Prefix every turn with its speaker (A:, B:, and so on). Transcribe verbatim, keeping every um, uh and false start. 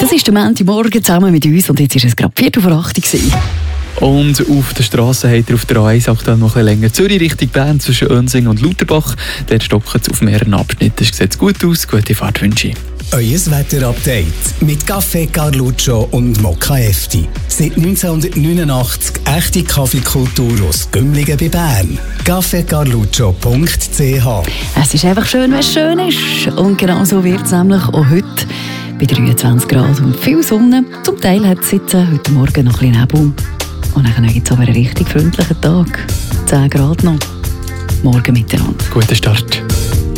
A: Es ist der Montagmorgen zusammen mit uns und jetzt war es gerade Viertel vor acht.
B: Und auf der Straße habt ihr auf der A eins auch dann noch ein bisschen länger Zürich Richtung Bern zwischen Önsing und Lauterbach. Dort stockt es auf mehreren Abschnitten. Es sieht gut aus. Gute Fahrt wünsche ich.
C: Euer Wetter-Update mit Café Carluccio und Mokka Efti. Seit neunzehnhundertneunundachtzig echte Kaffeekultur aus Gümligen bei Bern. café carluccio punkt c h.
A: Es ist einfach schön, wenn es schön ist. Und genau so wird es nämlich auch heute. Bei dreiundzwanzig Grad und viel Sonne. Zum Teil hat es jetzt heute Morgen noch ein bisschen Nebel. Und dann gibt es aber einen richtig freundlichen Tag. zehn Grad noch. Morgen miteinander.
B: Guten Start.